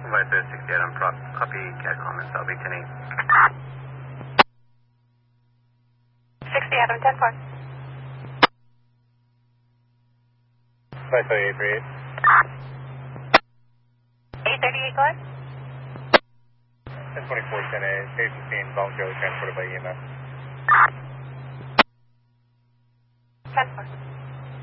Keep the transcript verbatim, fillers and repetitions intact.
Supervisor sixty-eight on prop. Copy, cat comments. I'll be ten eight. sixty-eight on ten four. five five eight three eight. eight thirty-eight, go ahead. ten twenty-four ten A, station scene, voluntarily transported by E M S.